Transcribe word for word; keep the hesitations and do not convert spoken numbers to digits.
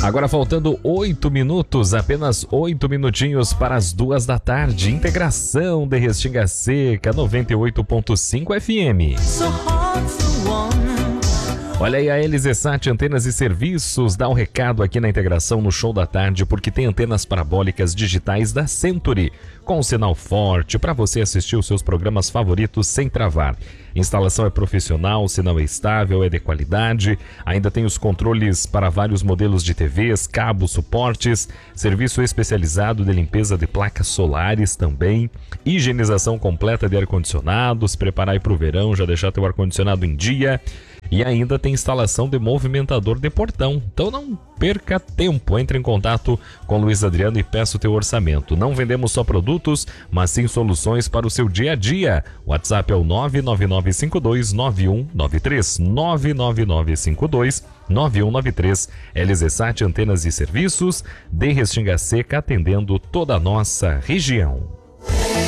Agora faltando oito minutos, apenas oito minutinhos para as duas da tarde. Integração de Restinga Seca, noventa e oito ponto cinco F M. Olha aí, a L Z Sat Antenas e Serviços dá um recado aqui na integração no Show da Tarde, porque tem antenas parabólicas digitais da Century, com um sinal forte para você assistir os seus programas favoritos sem travar. Instalação é profissional, sinal é estável, é de qualidade, ainda tem os controles para vários modelos de T Vs, cabos, suportes, serviço especializado de limpeza de placas solares também, higienização completa de ar-condicionado, se preparar aí para o verão, já deixar teu ar-condicionado em dia. E ainda tem instalação de movimentador de portão. Então não perca tempo, entre em contato com Luiz Adriano e peça o teu orçamento. Não vendemos só produtos, mas sim soluções para o seu dia a dia. O WhatsApp é o nove nove nove cinco dois nove um nove três, nove nove nove cinco dois nove um nove três. L Z Sat Antenas e Serviços de Restinga Seca, atendendo toda a nossa região.